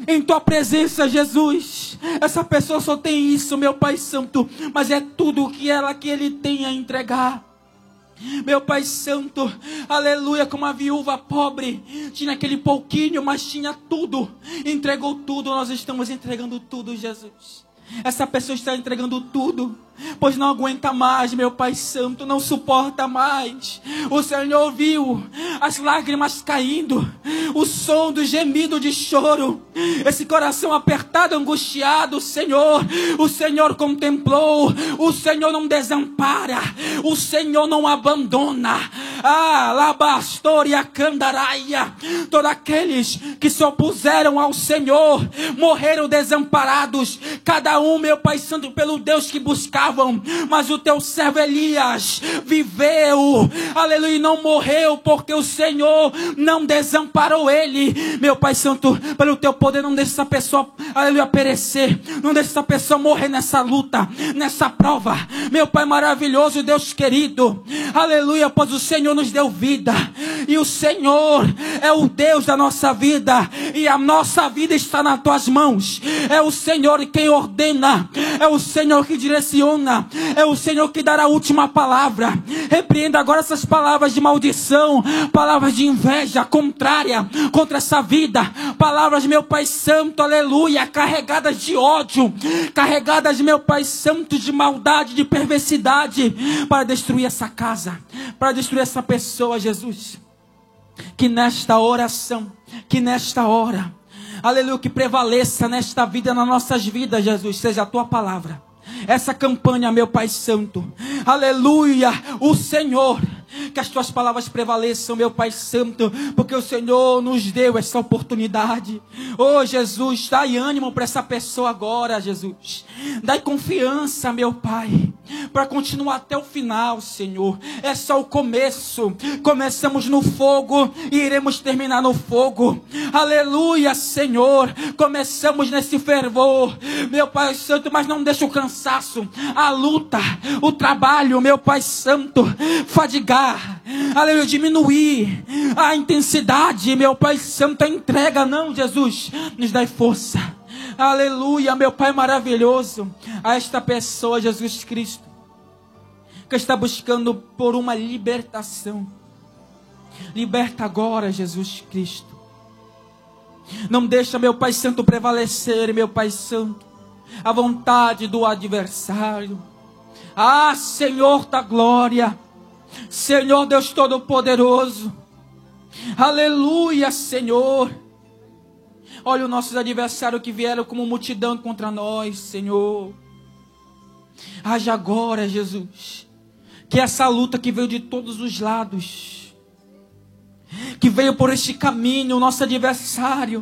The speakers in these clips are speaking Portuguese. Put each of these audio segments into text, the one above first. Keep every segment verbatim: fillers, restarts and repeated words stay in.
em tua presença, Jesus. Essa pessoa só tem isso, meu Pai Santo, mas é tudo o que ela que ele tem a entregar. Meu Pai Santo, aleluia, como a viúva pobre, tinha aquele pouquinho, mas tinha tudo, entregou tudo. Nós estamos entregando tudo, Jesus. Essa pessoa está entregando tudo, pois não aguenta mais, meu Pai Santo, não suporta mais. O Senhor viu as lágrimas caindo, o som do gemido de choro, esse coração apertado, angustiado. Senhor, o Senhor contemplou, o Senhor não desampara, o Senhor não abandona. Ah, labastoria candaraia, todos aqueles que se opuseram ao Senhor morreram desamparados, cada um, meu Pai Santo, pelo Deus que buscavam, mas o teu servo Elias viveu, aleluia, e não morreu, porque o Senhor não desamparou ele. Meu Pai Santo, pelo teu poder, não deixe essa pessoa, aleluia, perecer, não deixe essa pessoa morrer nessa luta, nessa prova. Meu Pai maravilhoso, Deus querido, aleluia, pois o Senhor nos deu vida, e o Senhor é o Deus da nossa vida, e a nossa vida está nas tuas mãos. É o Senhor quem ordena, é o Senhor que direciona, é o Senhor que dará a última palavra. Repreenda agora essas palavras de maldição, palavras de inveja contrária contra essa vida, palavras, meu Pai Santo, aleluia, carregadas de ódio, carregadas, meu Pai Santo, de maldade, de perversidade, para destruir essa casa, para destruir essa pessoa, Jesus. Que nesta oração, que nesta hora, aleluia, que prevaleça nesta vida, nas nossas vidas, Jesus, seja a tua palavra. Essa campanha, meu Pai Santo, aleluia, o Senhor, que as tuas palavras prevaleçam, meu Pai Santo, porque o Senhor nos deu essa oportunidade. Oh, Jesus, dai ânimo para essa pessoa agora, Jesus. Dai confiança, meu Pai, para continuar até o final, Senhor. É só o começo. Começamos no fogo e iremos terminar no fogo. Aleluia, Senhor. Começamos nesse fervor, meu Pai Santo, mas não deixa o cansaço, a luta, o trabalho, meu Pai Santo, fadigar, aleluia, diminuir a intensidade, meu Pai Santo, a entrega. Não, Jesus, nos dai força. Aleluia, meu Pai maravilhoso, a esta pessoa, Jesus Cristo, que está buscando por uma libertação. Liberta agora, Jesus Cristo. Não deixa, meu Pai Santo, prevalecer, meu Pai Santo, a vontade do adversário. Ah, Senhor da glória, Senhor Deus Todo-Poderoso, aleluia, Senhor. Olha os nossos adversários que vieram como multidão contra nós, Senhor. Haja agora, Jesus, que essa luta que veio de todos os lados, que veio por este caminho, o nosso adversário,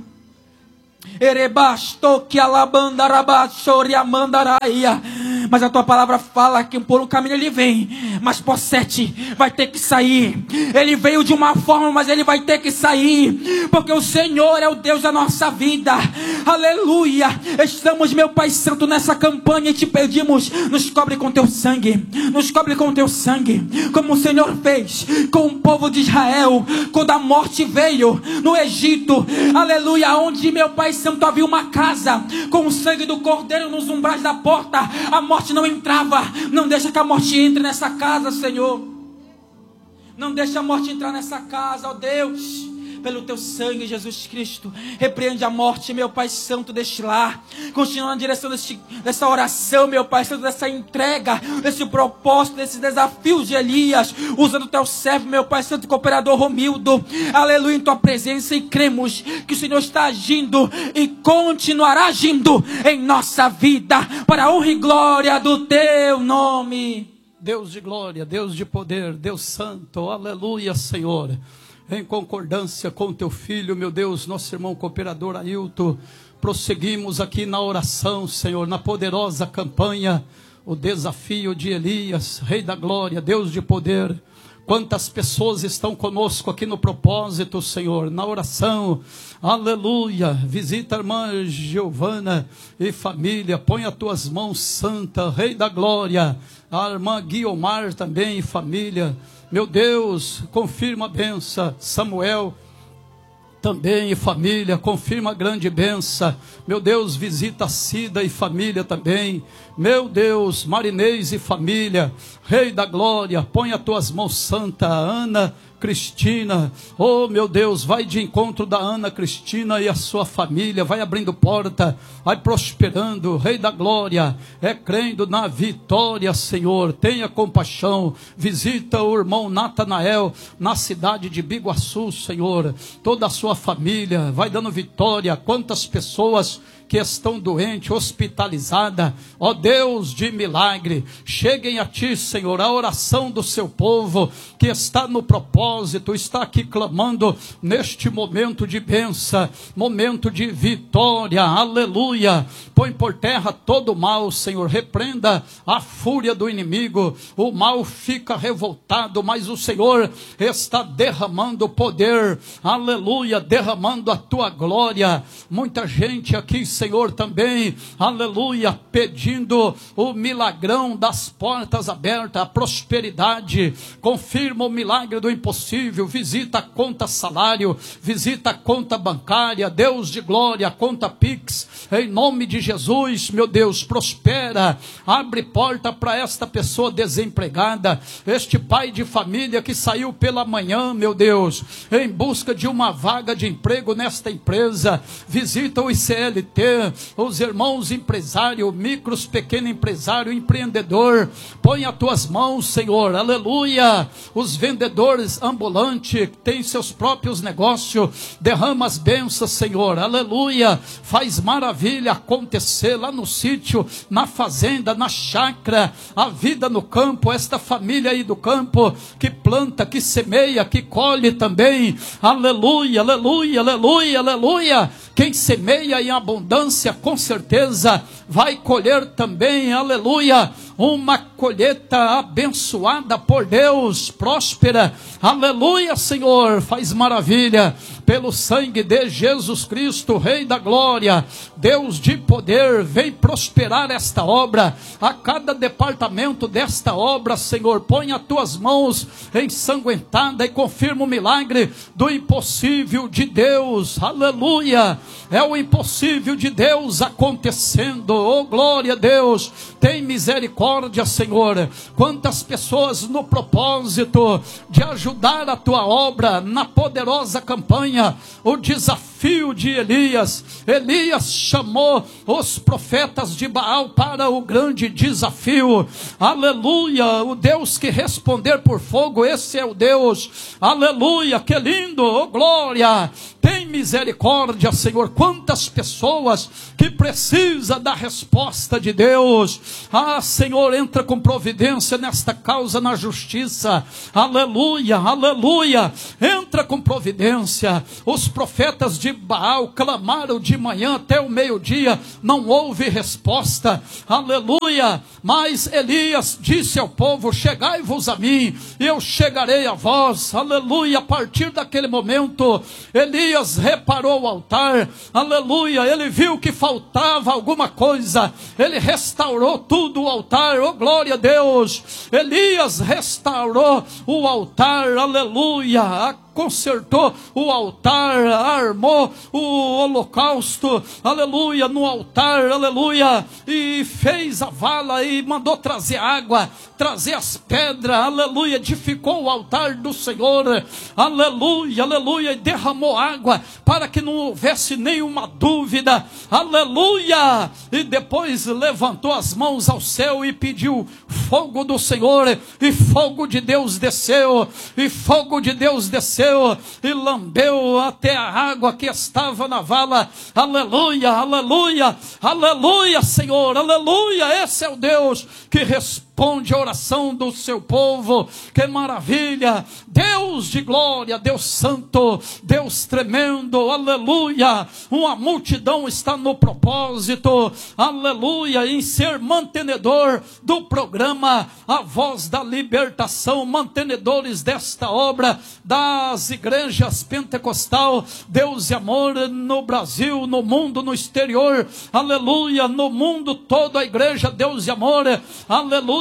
mas a tua palavra fala que por um caminho ele vem, mas por sete vai ter que sair. Ele veio de uma forma, mas ele vai ter que sair, porque o Senhor é o Deus da nossa vida. Aleluia. Estamos, meu Pai Santo, nessa campanha e te pedimos, nos cobre com teu sangue, nos cobre com teu sangue, como o Senhor fez com o povo de Israel, quando a morte veio no Egito. Aleluia, onde, meu Pai Santo, havia uma casa com o sangue do Cordeiro nos umbrais da porta, a morte não entrava. Não deixa que a morte entre nessa casa, Senhor. Não deixa a morte entrar nessa casa, ó Deus. Pelo teu sangue, Jesus Cristo, repreende a morte, meu Pai Santo, deste lar. Continua na direção deste, dessa oração, meu Pai Santo, dessa entrega, desse propósito, desses desafios de Elias, usando o teu servo, meu Pai Santo, cooperador Romildo. Aleluia, em tua presença, e cremos que o Senhor está agindo e continuará agindo em nossa vida, para a honra e glória do teu nome. Deus de glória, Deus de poder, Deus santo, aleluia, Senhor. Em concordância com teu filho, meu Deus, nosso irmão cooperador Ailton, prosseguimos aqui na oração, Senhor, na poderosa campanha, o desafio de Elias, Rei da glória, Deus de poder. Quantas pessoas estão conosco aqui no propósito, Senhor, na oração, aleluia. Visita a irmã Giovana e família, põe as tuas mãos santa, Rei da glória. A irmã Guiomar também e família, meu Deus, confirma a benção. Samuel também e família, confirma a grande bênção. Meu Deus, visita a Cida e família também. Meu Deus, Marinês e família, Rei da Glória, põe as tuas mãos santa, Ana Cristina, oh meu Deus, vai de encontro da Ana Cristina e a sua família, vai abrindo porta, vai prosperando, Rei da Glória, é crendo na vitória, Senhor, tenha compaixão, visita o irmão Natanael, na cidade de Biguaçu, Senhor, toda a sua família, vai dando vitória, quantas pessoas que estão doentes, hospitalizadas, ó Deus de milagre, cheguem a Ti, Senhor, a oração do seu povo, que está no propósito, está aqui clamando, neste momento de bênção, momento de vitória, aleluia, põe por terra todo o mal, Senhor, repreenda a fúria do inimigo, o mal fica revoltado, mas o Senhor está derramando poder, aleluia, derramando a Tua glória, muita gente aqui, Senhor, também, aleluia, pedindo o milagrão das portas abertas, a prosperidade, confirma o milagre do impossível, visita a conta salário, visita a conta bancária, Deus de glória, a conta Pix, em nome de Jesus, meu Deus, prospera, abre porta para esta pessoa desempregada, este pai de família que saiu pela manhã, meu Deus, em busca de uma vaga de emprego nesta empresa, visita o I C L T, os irmãos empresários, micros, pequeno empresário, empreendedor, põe as tuas mãos, Senhor, aleluia, os vendedores ambulantes, têm seus próprios negócios, derrama as bênçãos, Senhor, aleluia, faz maravilha acontecer lá no sítio, na fazenda, na chácara, a vida no campo, esta família aí do campo, que planta, que semeia, que colhe também, aleluia, aleluia, aleluia, aleluia, quem semeia em abundância, com certeza vai colher também, aleluia, uma colheita abençoada por Deus, próspera, aleluia, Senhor, faz maravilha, pelo sangue de Jesus Cristo, Rei da Glória, Deus de poder, vem prosperar esta obra, a cada departamento desta obra, Senhor, põe as tuas mãos ensanguentada e confirma o milagre do impossível de Deus, aleluia, é o impossível de Deus acontecendo, oh glória a Deus, tem misericórdia, Senhor, quantas pessoas no propósito de ajudar a tua obra, na poderosa campanha, o desafio de Elias, Elias chamou os profetas de Baal para o grande desafio, aleluia, o Deus que responder por fogo, esse é o Deus, aleluia, que lindo, oh glória, tem misericórdia, Senhor, quantas pessoas que precisam da resposta de Deus, ah Senhor, entra com providência nesta causa na justiça, aleluia, aleluia, entra com providência, os profetas de Baal clamaram de manhã até o meio-dia, não houve resposta, aleluia, mas Elias disse ao povo, chegai-vos a mim, e eu chegarei a vós, aleluia, a partir daquele momento, Elias reparou o altar, aleluia, ele viu que faltava alguma coisa, ele restaurou tudo o altar, oh glória a Deus, Elias restaurou o altar, aleluia, consertou o altar, armou o holocausto, aleluia, no altar, aleluia, e fez a vala e mandou trazer água, trazer as pedras, aleluia, edificou o altar do Senhor, aleluia, aleluia, e derramou água para que não houvesse nenhuma dúvida, aleluia, e depois levantou as mãos ao céu e pediu fogo do Senhor, e fogo de Deus desceu, e fogo de Deus desceu, e lambeu até a água que estava na vala, aleluia, aleluia, aleluia, Senhor, aleluia, esse é o Deus que responde a oração do seu povo, que maravilha, Deus de glória, Deus santo, Deus tremendo, aleluia, uma multidão está no propósito, aleluia, em ser mantenedor do programa A Voz da Libertação, mantenedores desta obra, das igrejas pentecostal, Deus e amor no Brasil, no mundo, no exterior, aleluia, no mundo todo a igreja Deus e amor, aleluia,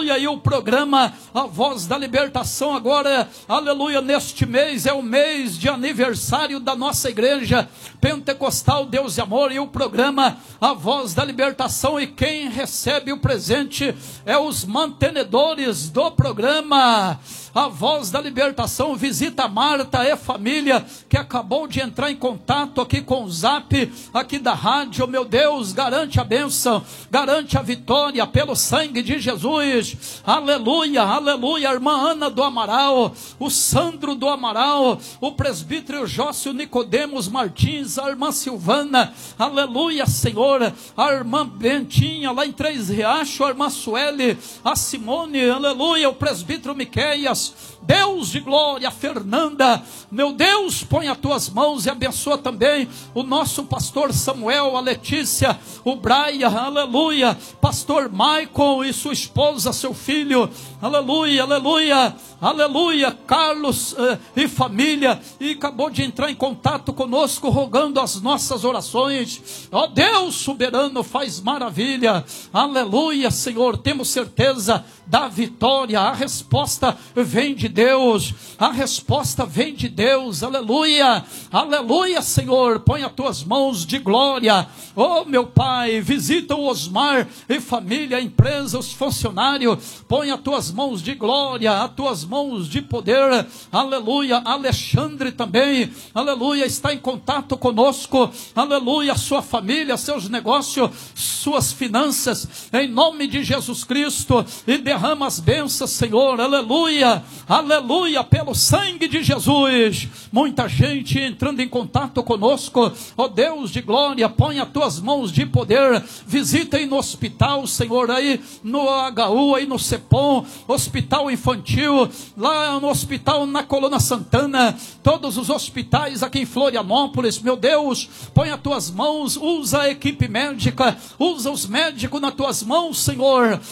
aleluia, e o programa A Voz da Libertação agora, aleluia, neste mês é o mês de aniversário da nossa igreja Pentecostal Deus e Amor, e o programa A Voz da Libertação, e quem recebe o presente é os mantenedores do programa A Voz da Libertação. Visita a Marta e família, que acabou de entrar em contato aqui com o zap, aqui da rádio. Meu Deus, garante a bênção, garante a vitória pelo sangue de Jesus, aleluia, aleluia. A irmã Ana do Amaral, o Sandro do Amaral, o presbítero Jócio Nicodemos Martins, a irmã Silvana, aleluia, Senhor, a irmã Bentinha lá em Três Riachos, a irmã Sueli, a Simone, aleluia, o presbítero Miqueias, Deus de glória, Fernanda, meu Deus, põe as tuas mãos e abençoa também o nosso pastor Samuel, a Letícia, o Braia, aleluia, pastor Michael e sua esposa, seu filho, aleluia, aleluia, aleluia, Carlos eh, e família, e acabou de entrar em contato conosco, rogando as nossas orações. Ó Deus soberano, faz maravilha, aleluia, Senhor, temos certeza da vitória, a resposta vem de Deus, a resposta vem de Deus, aleluia, aleluia, Senhor, põe as tuas mãos de glória, oh meu Pai, visita o Osmar e família, a empresa, os funcionários, põe as tuas mãos de glória, as tuas mãos de poder, aleluia. Alexandre também, aleluia, está em contato conosco, aleluia, sua família, seus negócios, suas finanças, em nome de Jesus Cristo, e derrama as bênçãos, Senhor, aleluia, aleluia, pelo sangue de Jesus. Muita gente entrando em contato conosco, ó Deus de glória, põe as tuas mãos de poder, visita aí no hospital, Senhor, aí no H U, aí no CEPOM, hospital infantil, lá no hospital na Colônia Santana, todos os hospitais aqui em Florianópolis, meu Deus, põe as tuas mãos, usa a equipe médica, usa os médicos nas tuas mãos, Senhor,